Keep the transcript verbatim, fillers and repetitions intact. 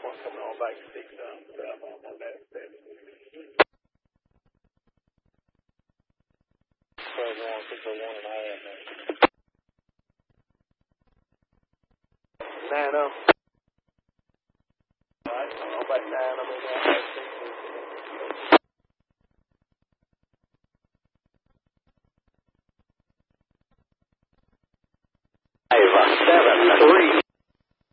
coming on back to six up. I'm on that step. twelve one, six oh one and a half. Nano. Alright, I'm on back down. I'm in that six. Five, seven, three.